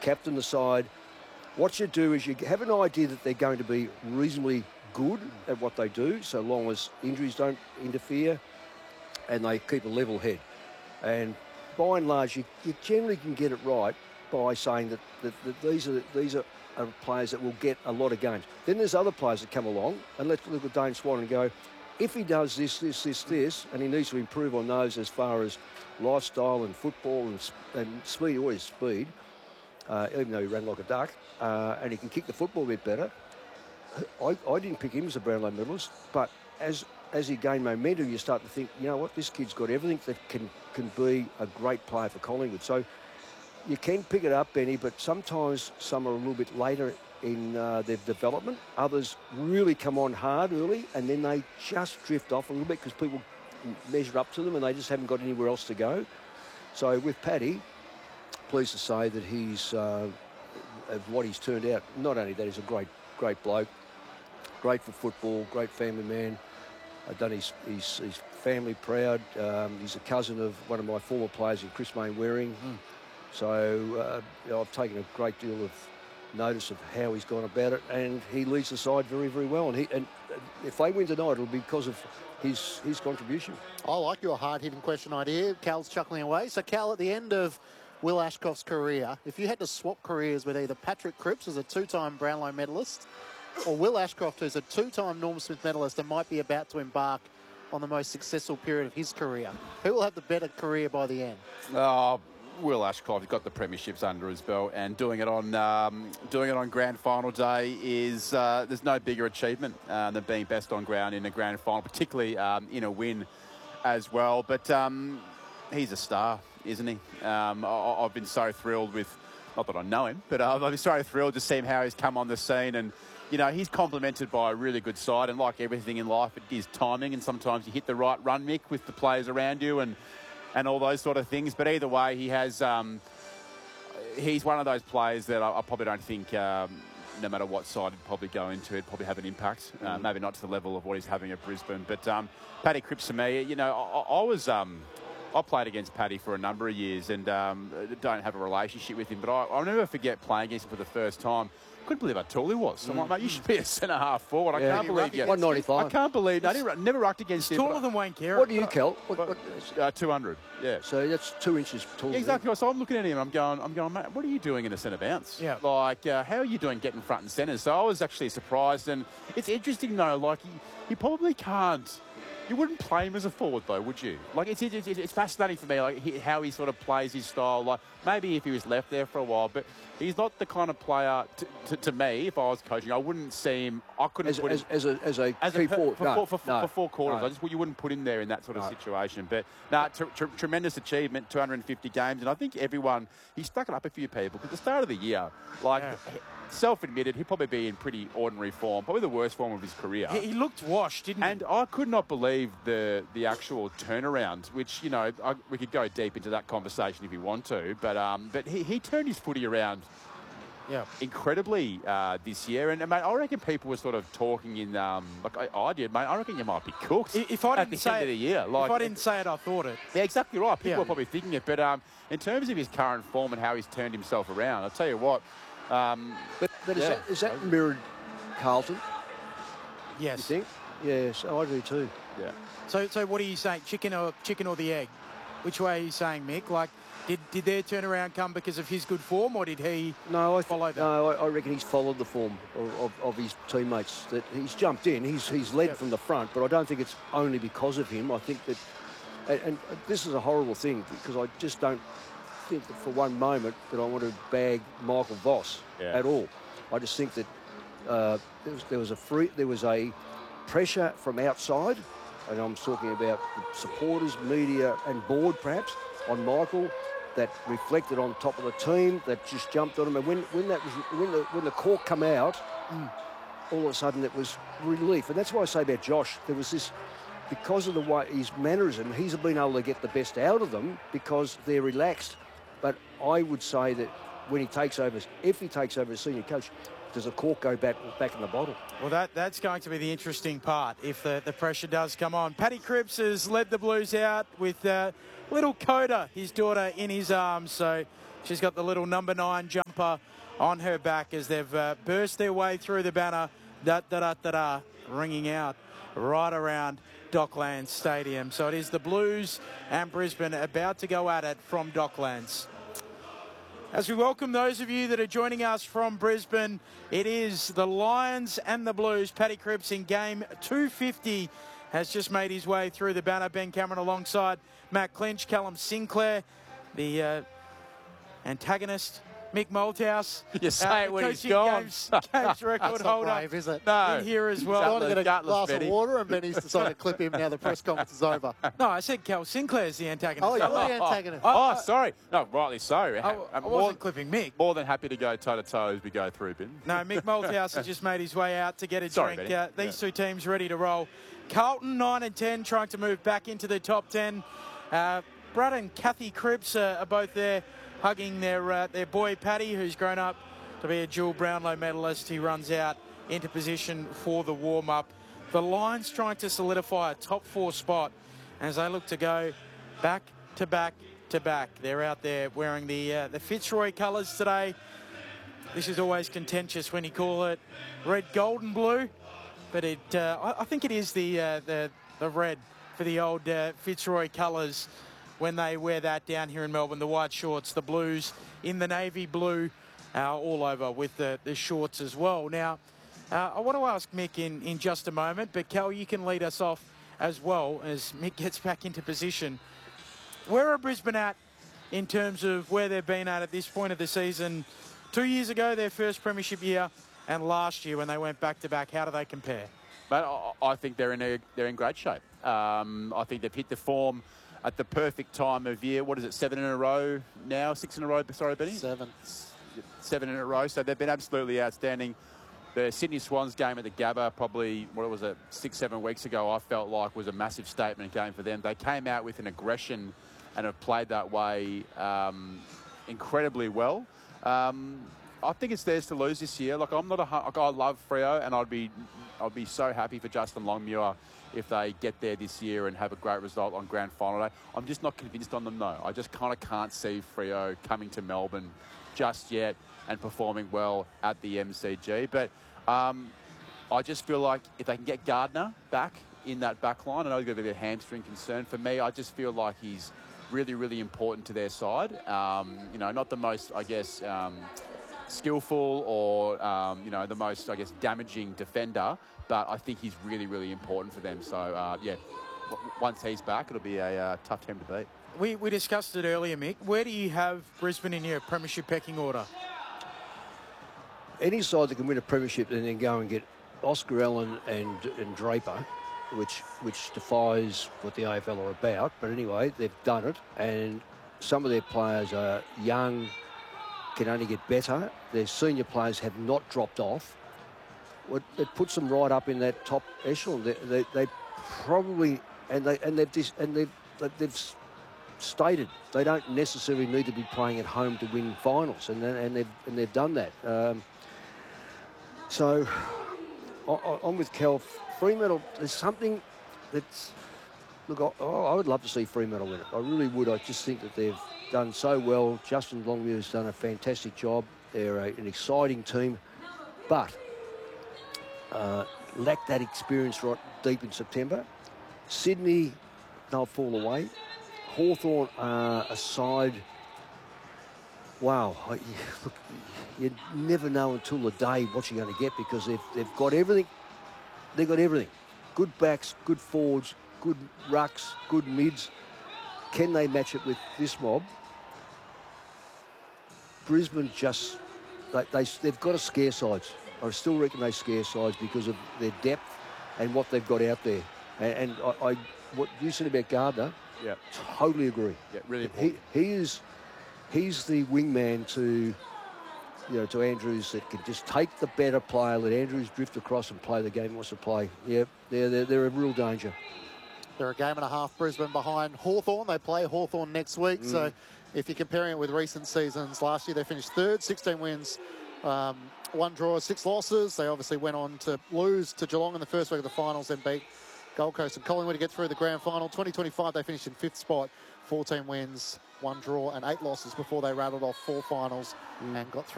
captain the side. What you do is you have an idea that they're going to be reasonably good at what they do, so long as injuries don't interfere and they keep a level head. And by and large, you generally can get it right by saying that these are players that will get a lot of games. Then there's other players that come along, and let's look at Dane Swan and go, if he does this, and he needs to improve on those as far as lifestyle and football and speed, always speed, even though he ran like a duck, and he can kick the football a bit better. I didn't pick him as a Brownlow medalist, but as he gained momentum, you start to think, you know what, this kid's got everything that can be a great player for Collingwood. So you can pick it up, Benny, but sometimes some are a little bit later in their development. Others really come on hard early, and then they just drift off a little bit because people measure up to them and they just haven't got anywhere else to go. So with Paddy, pleased to say that he's, of what he's turned out, not only that, he's a great bloke, great for football, great family man, done his family proud. He's a cousin of one of my former players in Chris Waring. So I've taken a great deal of notice of how he's gone about it, and he leads the side very, very well. And if they win tonight, it'll be because of his contribution. I like your hard-hitting question idea. Cal's chuckling away. So, Cal, at the end of Will Ashcroft's career, if you had to swap careers with either Patrick Cripps, as a two-time Brownlow medalist, or Will Ashcroft, who's a two-time Norm Smith medalist and might be about to embark on the most successful period of his career, who will have the better career by the end? Will Ashcroft, he's got the premierships under his belt, and doing it on grand final day is there's no bigger achievement than being best on ground in a grand final, particularly in a win as well. But he's a star, isn't he? I've been so thrilled with, not that I know him, but I've been so thrilled to see him how he's come on the scene. And you know, he's complemented by a really good side, and like everything in life, it is timing, and sometimes you hit the right run, Mick, with the players around you and all those sort of things. But either way, he has, he's one of those players that I probably don't think, no matter what side he'd probably go into, he'd probably have an impact. Maybe not to the level of what he's having at Brisbane. But Paddy Cripps, to me, you know, I played against Paddy for a number of years and don't have a relationship with him. But I'll never forget playing against him for the first time. Couldn't believe how tall he was. I'm like, mate, you should be a centre-half forward. I can't believe you. 195. I can't believe. Never rucked against him. Taller than Wayne Carey. What do you, Cal? 200. Yeah. So that's 2 inches taller. Exactly. So I'm looking at him and I'm going, mate, what are you doing in a centre bounce? Yeah. Like, how are you doing getting front and centre? So I was actually surprised, and it's interesting though. Like, he probably can't. You wouldn't play him as a forward, though, would you? Like, it's fascinating for me, like how he sort of plays his style. Like, maybe if he was left there for a while, but he's not the kind of player, to me, if I was coaching, I wouldn't see him, I couldn't put him... As a key forward. For 4 quarters. You wouldn't put him there in that sort of situation. But, tremendous achievement, 250 games, and I think everyone, he stuck it up a few people. At the start of the year, like... Yeah. Self-admitted, he'd probably be in pretty ordinary form, probably the worst form of his career. He looked washed, didn't he? And I could not believe the actual turnaround, which, you know, we could go deep into that conversation if you want to, but he turned his footy around incredibly this year. And, mate, I reckon people were sort of talking in, like I did, mate, I reckon you might be cooked if I didn't say at the end of the year. Like, if I didn't say it, I thought it. Yeah, exactly right. People are probably thinking it. But in terms of his current form and how he's turned himself around, I'll tell you what, but is that mirrored Carlton? Yes. You think? Yes, I do too. Yeah. So what are you saying? Chicken or the egg? Which way are you saying, Mick? Like, did their turnaround come because of his good form, or did he follow that? No, I reckon he's followed the form of his teammates. That he's jumped in. He's led from the front, but I don't think it's only because of him. I think that, and this is a horrible thing because I just don't think that for one moment that I want to bag Michael Voss at all. I just think that there was a pressure from outside, and I'm talking about the supporters, media, and board perhaps on Michael that reflected on top of the team that just jumped on him. And when the cork come out, all of a sudden it was relief. And that's why I say about Josh, there was this. Because of the way his mannerism, he's been able to get the best out of them because they're relaxed. But I would say that when he takes over, if he takes over as senior coach, does the cork go back in the bottle? Well, that's going to be the interesting part if the pressure does come on. Paddy Cripps has led the Blues out with little Coda, his daughter, in his arms. So she's got the little number 9 jumper jumper on her back as they've burst their way through the banner, da-da-da-da-da, ringing out right around Docklands Stadium. So it is the Blues and Brisbane about to go at it from Docklands. As we welcome those of you that are joining us from Brisbane, it is the Lions and the Blues. Paddy Cripps in game 250 has just made his way through the banner. Ben Cameron alongside Matt Clinch, Callum Sinclair, the antagonist, Mick Malthouse. You say it when he's gone. Games record That's not holder brave, is it? No. in here as He's well. trying to get a Gutless, glass Benny. of water, and Benny's decided to clip him now the press conference is over. No, I said Cal Sinclair's the antagonist. Oh, you're the antagonist. Oh, sorry. No, rightly so. I wasn't clipping Mick. More than happy to go toe-to-toe as we go through, Ben. No, Mick Malthouse has just made his way out to get a Sorry, drink. Benny. These two teams ready to roll. Carlton 9 and 10 trying to move back into the top 10. Brad and Kathy Cripps are both there hugging their boy Paddy, who's grown up to be a dual Brownlow medalist. He runs out into position for the warm-up. The Lions trying to solidify a top 4 spot as they look to go back to back to back. They're out there wearing the Fitzroy colours today. This is always contentious when you call it red, gold and blue, but I think it is the red for the old Fitzroy colours when they wear that down here in Melbourne. The white shorts, the Blues in the navy blue, all over with the shorts as well. Now, I want to ask Mick in just a moment, but Cal, you can lead us off as well as Mick gets back into position. Where are Brisbane at in terms of where they've been at this point of the season? 2 years ago, their first premiership year, and last year when they went back-to-back. How do they compare? Mate, I think they're in great shape. I think they've hit the form at the perfect time of year. What is it, 7 in a row now? 6 in a row? Sorry, Benny? 7 in a row. So they've been absolutely outstanding. The Sydney Swans game at the Gabba, probably, 6-7 weeks ago, I felt like was a massive statement game for them. They came out with an aggression and have played that way incredibly well. I think it's theirs to lose this year. Like, I love Freo, and I'd be so happy for Justin Longmuir if they get there this year and have a great result on grand final day. I'm just not convinced on them, though. I just kind of can't see Freo coming to Melbourne just yet and performing well at the MCG. But I just feel like if they can get Gardner back in that back line, I know there's going to be a hamstring concern. For me, I just feel like he's really, really important to their side. Not the most, skillful or, the most, damaging defender, but I think he's really, really important for them. So, once he's back, it'll be a tough team to beat. We discussed it earlier, Mick. Where do you have Brisbane in your premiership pecking order? Any side that can win a premiership and then go and get Oscar Allen and Draper, which defies what the AFL are about. But anyway, they've done it, and some of their players are young, can only get better. Their senior players have not dropped off. It puts them right up in that top echelon. They probably they've stated they don't necessarily need to be playing at home to win finals, and they've done that. So I'm with Cal. Fremantle, there's something that's... Look, I would love to see Fremantle win it. I really would. I just think that they've done so well. Justin Longmuir's done a fantastic job. They're an exciting team, but lack that experience right deep in September. Sydney, they'll fall away. Hawthorn are a side... Wow, look, you never know until the day what you're going to get, because they've got everything. They've got everything. Good backs, good forwards, good rucks, good mids. Can they match it with this mob? Brisbane just... They've got to scare sides. I still reckon they scare sides because of their depth and what they've got out there. And what you said about Gardner, yeah, totally agree. Yeah, really important. He's the wingman to Andrews, that can just take the better player, let Andrews drift across and play the game he wants to play. Yeah, they're a real danger. They're a game and a half Brisbane behind Hawthorn. They play Hawthorn next week. So if you're comparing it with recent seasons, last year they finished third, 16 wins, 1 draw, 6 losses. They obviously went on to lose to Geelong in the first week of the finals, then beat Gold Coast and Collingwood to get through the grand final. 2025, they finished in 5th spot, 14 wins, 1 draw and 8 losses before they rattled off 4 finals and got through.